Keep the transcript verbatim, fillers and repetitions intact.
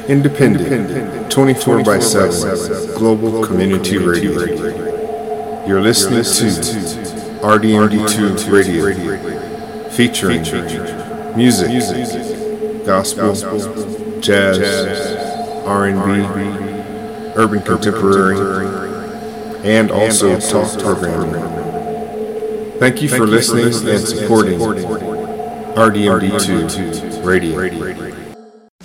Independent, twenty-four by seven, Global Community Radio. You're listening to R D M D two Radio, featuring music, gospel, jazz, R and B, urban contemporary, and also talk programming. Thank you for listening and supporting R D M D two Radio.